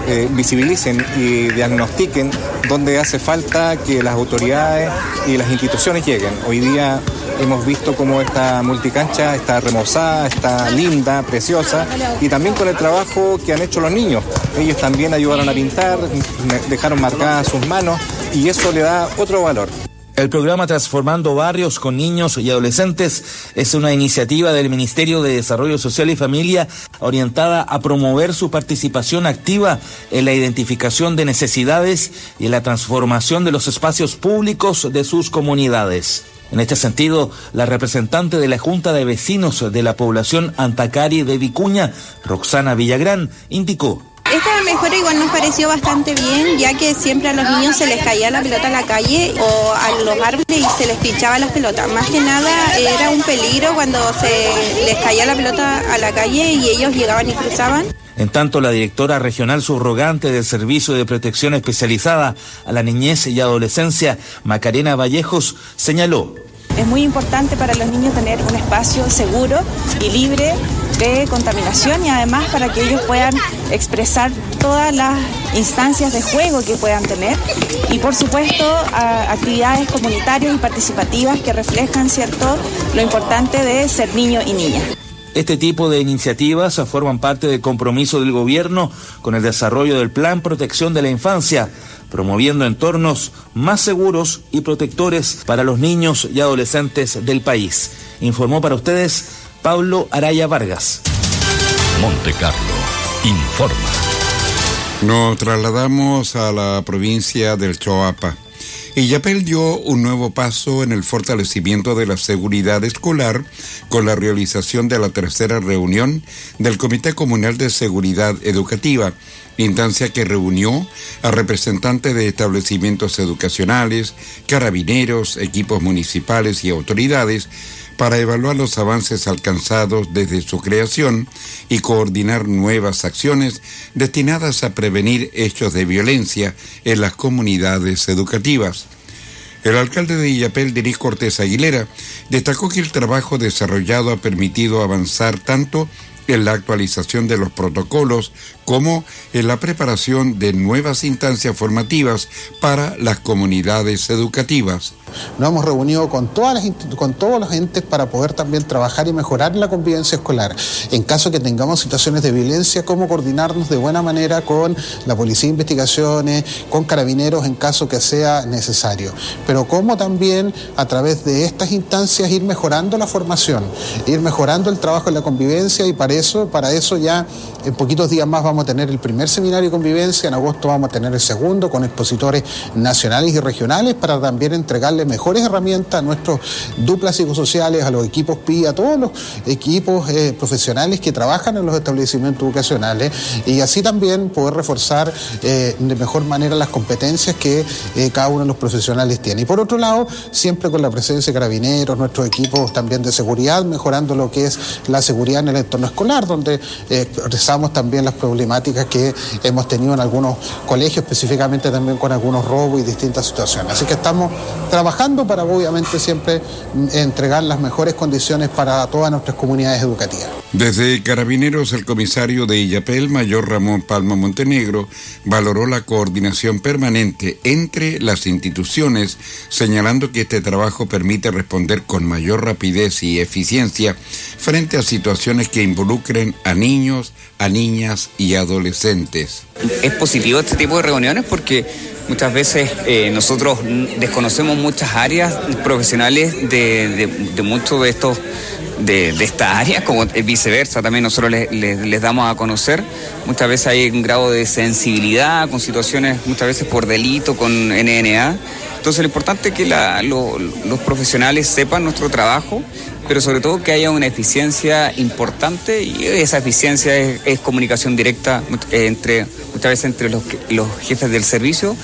visibilicen y diagnostiquen dónde hace falta que las autoridades y las instituciones lleguen. Hoy día hemos visto cómo esta multicancha está remozada, está linda, preciosa, y también con el trabajo que han hecho los niños. Ellos también ayudaron a pintar, dejaron marcadas sus manos, y eso le da otro valor. El programa Transformando Barrios con Niños y Adolescentes es una iniciativa del Ministerio de Desarrollo Social y Familia orientada a promover su participación activa en la identificación de necesidades y en la transformación de los espacios públicos de sus comunidades. En este sentido, la representante de la Junta de Vecinos de la población Antacari de Vicuña, Roxana Villagrán, indicó: esta mejora igual nos pareció bastante bien, ya que siempre a los niños se les caía la pelota a la calle o a los árboles y se les pinchaba las pelotas. Más que nada era un peligro cuando se les caía la pelota a la calle y ellos llegaban y cruzaban. En tanto, la directora regional subrogante del Servicio de Protección Especializada a la Niñez y Adolescencia, Macarena Vallejos, señaló: es muy importante para los niños tener un espacio seguro y libre de contaminación, y además para que ellos puedan expresar todas las instancias de juego que puedan tener, y por supuesto actividades comunitarias y participativas que reflejan, ¿cierto?, lo importante de ser niño y niña. Este tipo de iniciativas forman parte del compromiso del gobierno con el desarrollo del Plan Protección de la Infancia, promoviendo entornos más seguros y protectores para los niños y adolescentes del país. Informó para ustedes Pablo Araya Vargas. Monte Carlo informa. Nos trasladamos a la provincia del Choapa. Illapel dio un nuevo paso en el fortalecimiento de la seguridad escolar con la realización de la tercera reunión del Comité Comunal de Seguridad Educativa, instancia que reunió a representantes de establecimientos educacionales, carabineros, equipos municipales y autoridades para evaluar los avances alcanzados desde su creación y coordinar nuevas acciones destinadas a prevenir hechos de violencia en las comunidades educativas. El alcalde de Illapel, Denis Cortés Aguilera, destacó que el trabajo desarrollado ha permitido avanzar tanto en la actualización de los protocolos como en la preparación de nuevas instancias formativas para las comunidades educativas. Nos hemos reunido con todos los entes para poder también trabajar y mejorar la convivencia escolar. En caso que tengamos situaciones de violencia, cómo coordinarnos de buena manera con la Policía de Investigaciones, con Carabineros en caso que sea necesario. Pero cómo también a través de estas instancias ir mejorando la formación, ir mejorando el trabajo en la convivencia, y para eso ya en poquitos días más vamos a tener el primer seminario de convivencia, en agosto vamos a tener el segundo con expositores nacionales y regionales para también entregarle mejores herramientas a nuestros duplas psicosociales, a los equipos PI, a todos los equipos profesionales que trabajan en los establecimientos educacionales, y así también poder reforzar de mejor manera las competencias que cada uno de los profesionales tiene. Y por otro lado, siempre con la presencia de Carabineros, nuestros equipos también de seguridad, mejorando lo que es la seguridad en el entorno escolar, donde expresamos también las problemáticas que hemos tenido en algunos colegios, específicamente también con algunos robos y distintas situaciones. Así que estamos trabajando para obviamente siempre entregar las mejores condiciones para todas nuestras comunidades educativas. Desde Carabineros, el comisario de Illapel, mayor Ramón Palma Montenegro, valoró la coordinación permanente entre las instituciones, señalando que este trabajo permite responder con mayor rapidez y eficiencia frente a situaciones que involucren a niños, a niñas y adolescentes. Es positivo este tipo de reuniones porque muchas veces nosotros desconocemos muchas áreas profesionales de muchos de estos de esta área, como viceversa, también nosotros les damos a conocer. Muchas veces hay un grado de sensibilidad con situaciones, muchas veces por delito, con NNA. Entonces lo importante es que los profesionales sepan nuestro trabajo, pero sobre todo que haya una eficiencia importante, y esa eficiencia es comunicación directa muchas veces entre los jefes del servicio,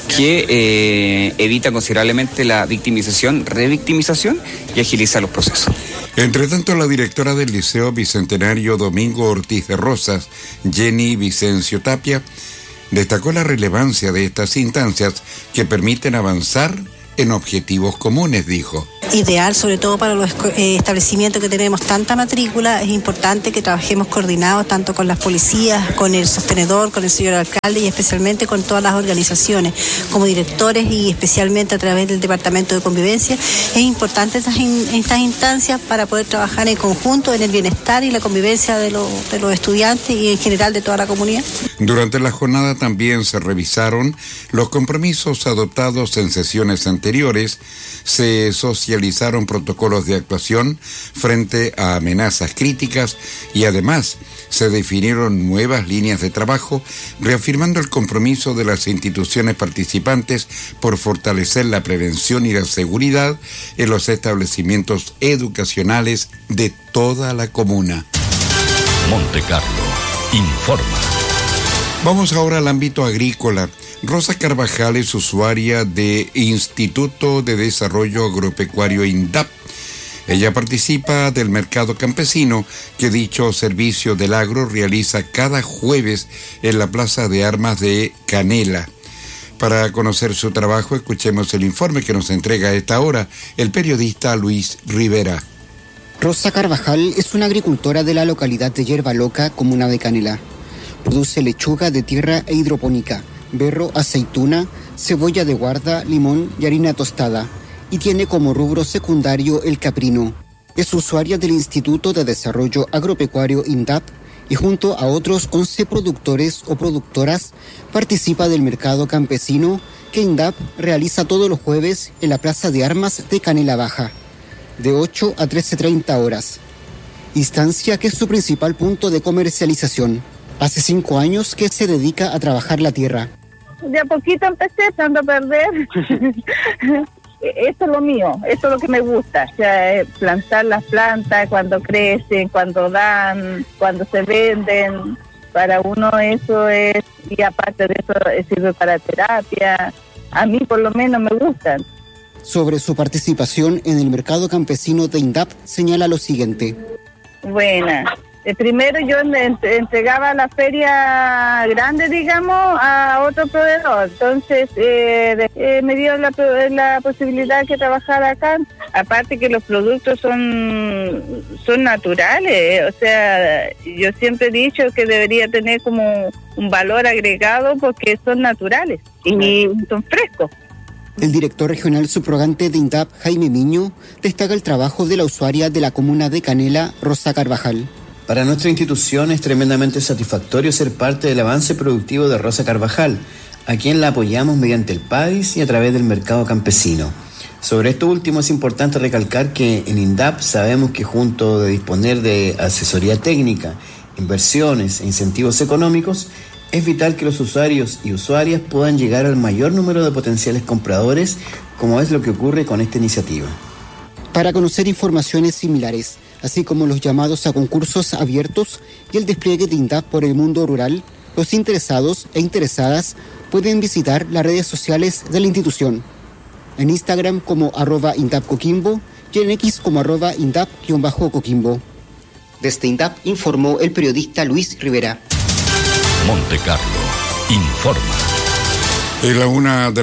que evita considerablemente la victimización, revictimización, y agiliza los procesos. Entre tanto, la directora del Liceo Bicentenario Domingo Ortiz de Rosas, Jenny Vicencio Tapia, destacó la relevancia de estas instancias que permiten avanzar en objetivos comunes, dijo. ideal, sobre todo para los establecimientos que tenemos tanta matrícula. Es importante que trabajemos coordinados tanto con las policías, con el sostenedor, con el señor alcalde y especialmente con todas las organizaciones, como directores y especialmente a través del Departamento de Convivencia. Es importante estas instancias para poder trabajar en conjunto en el bienestar y la convivencia de los estudiantes y en general de toda la comunidad. Durante la jornada también se revisaron los compromisos adoptados en sesiones anteriores, se socializaron protocolos de actuación frente a amenazas críticas y además se definieron nuevas líneas de trabajo, reafirmando el compromiso de las instituciones participantes por fortalecer la prevención y la seguridad en los establecimientos educacionales de toda la comuna. Montecarlo informa. Vamos ahora al ámbito agrícola. Rosa Carvajal es usuaria de Instituto de Desarrollo Agropecuario INDAP. Ella participa del mercado campesino que dicho servicio del agro realiza cada jueves en la Plaza de Armas de Canela. Para conocer su trabajo, escuchemos el informe que nos entrega a esta hora el periodista Luis Rivera. Rosa Carvajal es una agricultora de la localidad de Yerba Loca, comuna de Canela. Produce lechuga de tierra e hidropónica, berro, aceituna, cebolla de guarda, limón y harina tostada, y tiene como rubro secundario el caprino. Es usuaria del Instituto de Desarrollo Agropecuario INDAP y junto a otros 11 productores o productoras participa del mercado campesino que INDAP realiza todos los jueves en la Plaza de Armas de Canela Baja, de 8 a 13:30 horas. Instancia que es su principal punto de comercialización. Hace 5 años que se dedica a trabajar la tierra. De a poquito empecé, echando a perder. Esto es lo mío, esto es lo que me gusta. O sea, plantar las plantas cuando crecen, cuando dan, cuando se venden. Para uno eso es, y aparte de eso sirve para terapia. A mí por lo menos me gustan. Sobre su participación en el mercado campesino de INDAP señala lo siguiente. Buena. Primero yo entregaba la feria grande, digamos, a otro proveedor. Entonces me dio la posibilidad de trabajar acá. Aparte que los productos son naturales. O sea, yo siempre he dicho que debería tener como un valor agregado porque son naturales y son frescos. El director regional subrogante de INDAP, Jaime Miño, destaca el trabajo de la usuaria de la comuna de Canela, Rosa Carvajal. Para nuestra institución es tremendamente satisfactorio ser parte del avance productivo de Rosa Carvajal, a quien la apoyamos mediante el PADIS y a través del mercado campesino. Sobre esto último es importante recalcar que en INDAP sabemos que junto de disponer de asesoría técnica, inversiones e incentivos económicos, es vital que los usuarios y usuarias puedan llegar al mayor número de potenciales compradores, como es lo que ocurre con esta iniciativa. Para conocer informaciones similares, así como los llamados a concursos abiertos y el despliegue de INDAP por el mundo rural, los interesados e interesadas pueden visitar las redes sociales de la institución. En Instagram como @INDAPCoquimbo y en X como @INDAP_Coquimbo. Desde INDAP informó el periodista Luis Rivera. Montecarlo informa. En la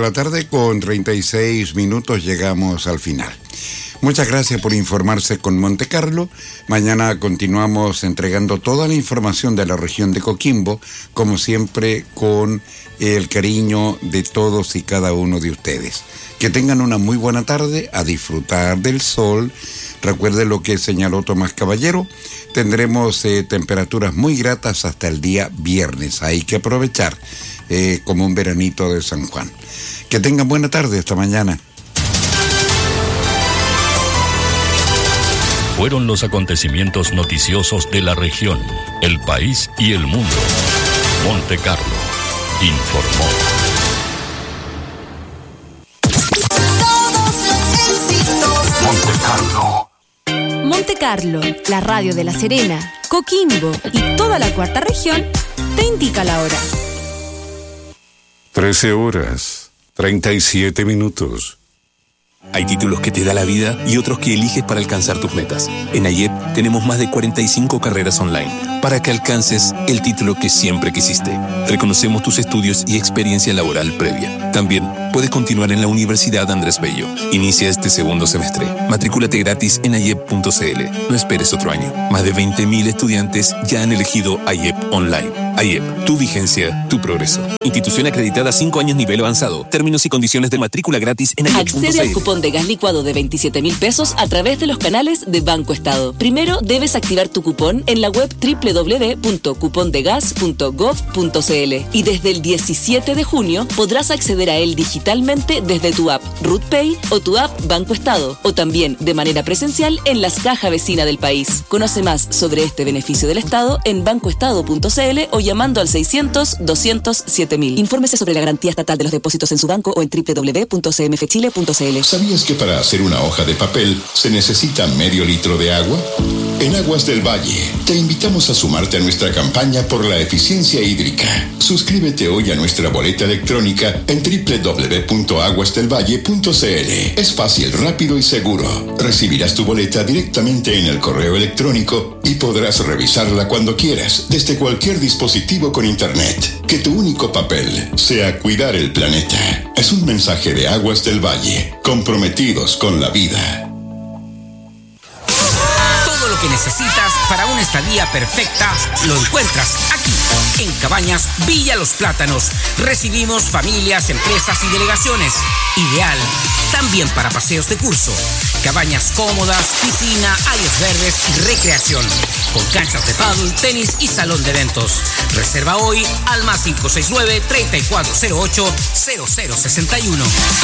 1:36 p.m. llegamos al final. Muchas gracias por informarse con Montecarlo. Mañana continuamos entregando toda la información de la región de Coquimbo, como siempre con el cariño de todos y cada uno de ustedes. Que tengan una muy buena tarde, a disfrutar del sol. Recuerden lo que señaló Tomás Caballero, tendremos temperaturas muy gratas hasta el día viernes. Hay que aprovechar como un veranito de San Juan. Que tengan buena tarde, hasta mañana. Fueron los acontecimientos noticiosos de la región, el país y el mundo. Montecarlo informó. Montecarlo, la radio de La Serena, Coquimbo y toda la cuarta región, te indica la hora. 13:37 Hay títulos que te da la vida y otros que eliges para alcanzar tus metas. En AYEP tenemos más de 45 carreras online, para que alcances el título que siempre quisiste. Reconocemos tus estudios y experiencia laboral previa. También puedes continuar en la Universidad Andrés Bello. Inicia este segundo semestre. Matrículate gratis en ayep.cl. No esperes otro año. Más de 20.000 estudiantes ya han elegido AYEP Online. AYEP, tu vigencia, tu progreso. Institución acreditada 5 años nivel avanzado. Términos y condiciones de matrícula gratis en ayep.cl. Accede al cupón de gas licuado de 27.000 pesos a través de los canales de Banco Estado. Primero debes activar tu cupón en la web www.cupondegas.gov.cl y desde el 17 de junio podrás acceder a él digitalmente desde tu app RootPay o tu app Banco Estado, o también de manera presencial en las cajas vecinas del país. Conoce más sobre este beneficio del Estado en bancoestado.cl o llamando al 600-200-7000. Infórmese sobre la garantía estatal de los depósitos en su banco o en www.cmfchile.cl. ¿Sabías que para hacer una hoja de papel se necesita medio litro de agua? En Aguas del Valle, te invitamos a sumarte a nuestra campaña por la eficiencia hídrica. Suscríbete hoy a nuestra boleta electrónica en www.aguasdelvalle.cl. Es fácil, rápido y seguro. Recibirás tu boleta directamente en el correo electrónico y podrás revisarla cuando quieras, desde cualquier dispositivo con internet. Que tu único papel sea cuidar el planeta. Es un mensaje de Aguas del Valle, comprometidos con la vida. Todo lo que necesitas para una estadía perfecta lo encuentras aquí, en Cabañas Villa Los Plátanos. Recibimos familias, empresas y delegaciones. Ideal también para paseos de curso. Cabañas cómodas, piscina, áreas verdes y recreación. Con canchas de pádel, tenis y salón de eventos. Reserva hoy al más 569-3408-0061.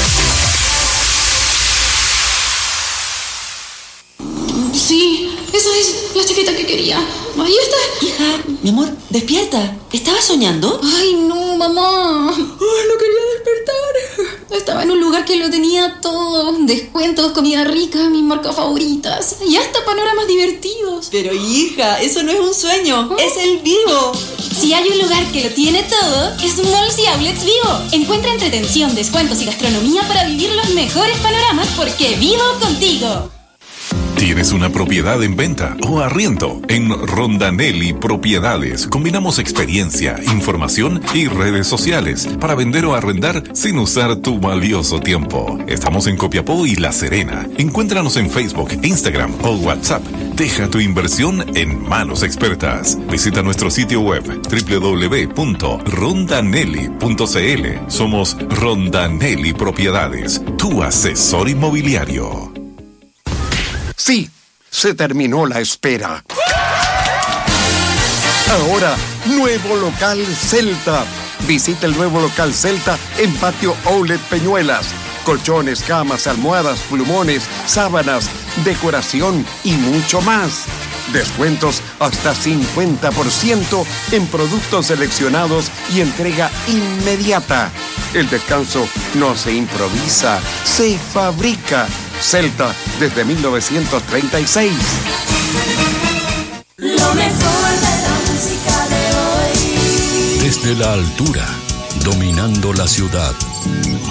Sí, esa es la chaqueta que quería. Ahí está. Hija, mi amor, despierta. ¿Estabas soñando? Ay, no, mamá. Ay, no quería despertar. Estaba en un lugar que lo tenía todo. Descuentos, comida rica, mis marcas favoritas. Y hasta panoramas divertidos. Pero hija, eso no es un sueño. Es el Vivo. Si hay un lugar que lo tiene todo, es Malls y Outlets Vivo. Encuentra entretención, descuentos y gastronomía para vivir los mejores panoramas porque vivo contigo. ¿Tienes una propiedad en venta o arriendo? En Rondanelli Propiedades combinamos experiencia, información y redes sociales para vender o arrendar sin usar tu valioso tiempo. Estamos en Copiapó y La Serena. Encuéntranos en Facebook, Instagram o WhatsApp. Deja tu inversión en manos expertas. Visita nuestro sitio web www.rondanelli.cl. Somos Rondanelli Propiedades, tu asesor inmobiliario. Sí, se terminó la espera. Ahora, nuevo local Celta. Visita el nuevo local Celta en Patio Outlet Peñuelas. Colchones, camas, almohadas, plumones, sábanas, decoración y mucho más. Descuentos hasta 50% en productos seleccionados y entrega inmediata. El descanso no se improvisa, se fabrica. Celta desde 1936. Lo mejor de la música de hoy. Desde la altura, dominando la ciudad.